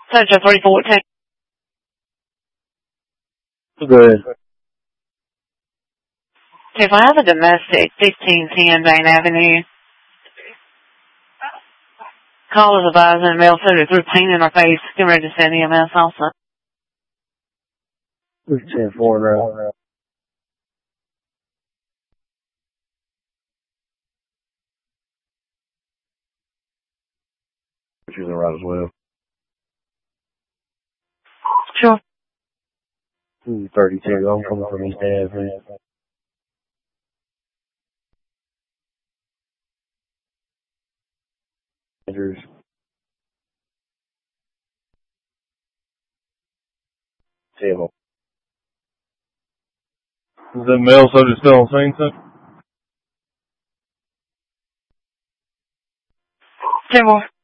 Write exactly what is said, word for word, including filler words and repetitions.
Central three fourteen. Good. If I have a domestic, fifteen ten Bain Avenue. Call is advising male subject through pain in our face. Get ready to send E M S also. ten four now. She's alright as well. Sure. thirty-two. I'm coming from East Avenue. Andrews. Table. Is that male subject still on scene, sir? Ten more.